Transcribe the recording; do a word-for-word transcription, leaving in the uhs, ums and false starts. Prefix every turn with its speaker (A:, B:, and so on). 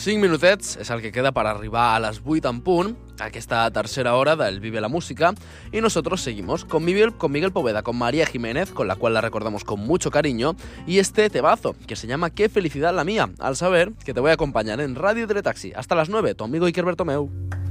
A: cinc minutets és el que queda para arribar a les vuit en punt, aquesta tercera hora del Vive la Música, y nosotros seguimos con Miguel, con Miguel Poveda, con María Jiménez, con la cual la recordamos con mucho cariño, y este temazo, que se llama Qué felicidad la mía, al saber que te voy a acompañar en Radio Teletaxi hasta las nueve, tu amigo Iker Bertomeu.